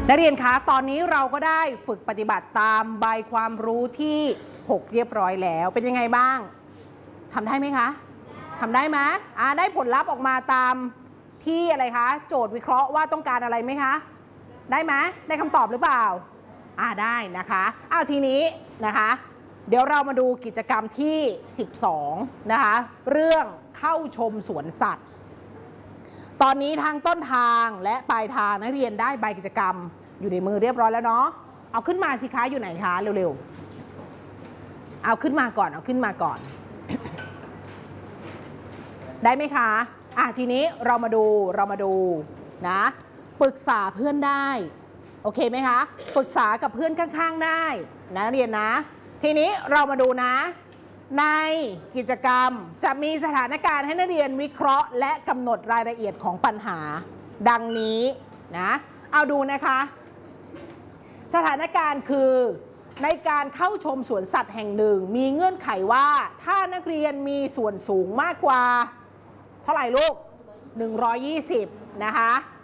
นักเรียนคะตอนนี้เราก็ได้ฝึกปฏิบัติตามใบความรู้ที่6เรียบร้อยแล้วเป็นยังไงบ้างทำได้ไหมคะทำได้ไหมได้ผลลัพธ์ออกมาตามที่อะไรคะโจทย์วิเคราะห์ว่าต้องการอะไรไหมคะได้ไหมได้คำตอบหรือเปล่าได้นะคะทีนี้นะคะเดี๋ยวเรามาดูกิจกรรมที่12นะคะเรื่องเข้าชมสวนสัตว์ตอนนี้ทางต้นทางและปลายทางนักเรียนได้ใบกิจกรรมอยู่ในมือเรียบร้อยแล้วเนาะเอาขึ้นมาสิคะอยู่ไหนคะเร็วๆเอาขึ้นมาก่อนได้ไหมคะทีนี้เรามาดูนะปรึกษาเพื่อนได้โอเคไหมคะปรึกษากับเพื่อนข้างๆได้นะเรียนนะทีนี้เรามาดูนะในกิจกรรมจะมีสถานการณ์ให้นักเรียนวิเคราะห์และกำหนดรายละเอียดของปัญหาดังนี้นะเอาดูนะคะสถานการณ์คือในการเข้าชมสวนสัตว์แห่งหนึ่งมีเงื่อนไขว่าถ้านักเรียนมีส่วนสูงมากกว่าเท่าไหร่ลูก120นะคะ